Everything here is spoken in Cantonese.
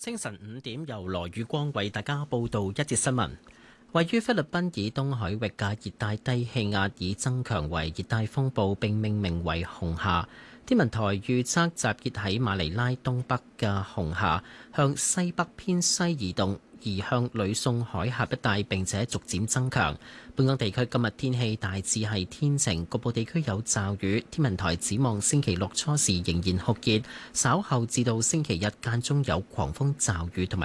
清晨5點，由羅宇光為大家報道一節新聞。位於菲律賓以東海域嘅熱帶低氣壓已增強為熱帶風暴，並命名為紅霞。天文台預測集結喺馬尼拉東北嘅紅霞向西北偏西移動，移向呂宋海峽一帶，並且逐漸增強。本港地區今日天氣大致係天晴，局部地區有驟雨。天文台展望星期六初時仍然酷熱，稍後至到星期日間中有狂風驟雨同埋